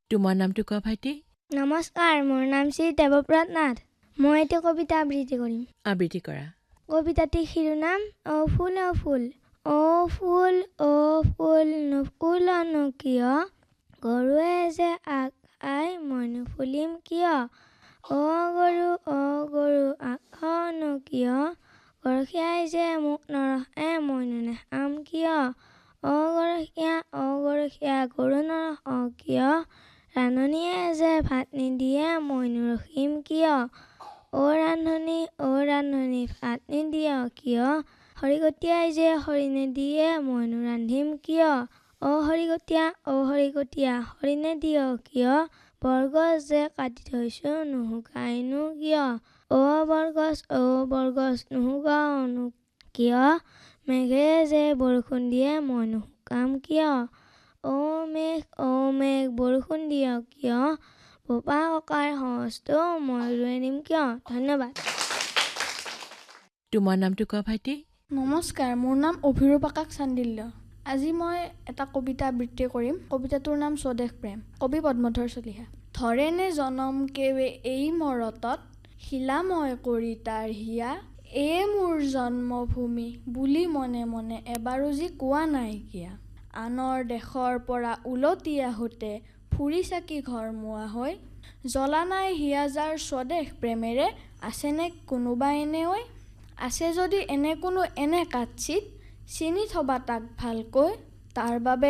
তোমাৰ নামটো কোৱা ভাইটি। নমস্কাৰ, মোৰ নাম শ্ৰী দেৱব্ৰত নাথ। মই এতিয়া কবিতা আবৃত্তি কৰিম। আবৃত্তি কৰা। কবিতাটিৰ শিৰোনাম অ ফুল অ ফুল। অ ফুল নুফুলনো কিয়, গৰুৱে যে আগ মই নুফুলিম কিয়। অ গৰু আগনো কিয়, গৰখীয়াই যে মোক নৰখে মইনো নেখাম কিয়। অ গৰখীয়া গৰু নৰখ কিয়, ৰান্ধনীয়ে যে ভাত নিদিয়ে মইনো ৰখিম কিয়। অ ৰান্ধনী ভাত নিদিয় কিয়, খৰিকটীয়াই যে খৰি নিদিয়ে মইনো ৰান্ধিম কিয়। অ খৰিকটীয়া খৰি নিদিয় কিয়, বৰগছ যে কাটি থৈছো নুশুকাইনো কিয়। অ বৰগছ নুশুকাওনো কিয়, মেঘে যে বৰষুণ দিয়ে মইনো শুকাম কিয়। অ মেঘ বৰষুণ দিয় কিয়, বোপা ককাৰ সহজটো মই ৰুই নিম কিয়। ধন্যবাদ। তোমাৰ নামটো কোৱা ভাইটি। নমস্কাৰ, মোৰ নাম অভিৰূপ আকাশ চান্দিল্য। আজি মই এটা কবিতা আবৃত্তি কৰিম। কবিতাটোৰ নাম স্বদেশ প্ৰেম। কবি পদ্মধৰ চলিহা। ধৰেনে জনম কেৱে এই মৰতত, শিলা মই কৰি তাৰ হিয়া। এ মোৰ জন্মভূমি বুলি মনে মনে এবাৰো যি কোৱা নাইকিয়া। আনৰ দেশৰ পৰা উলটি আহোঁতে ফুৰি চাকি ঘৰ মোৱা হৈ, জ্বলা নাই হিয়া যাৰ স্বদেশ প্ৰেমেৰে, আছেনে কোনোবা এনে ঐ। আছে যদি এনে কোনো এনে কাৎচিত, চিনি থবা তাক ভালকৈ, তাৰ বাবে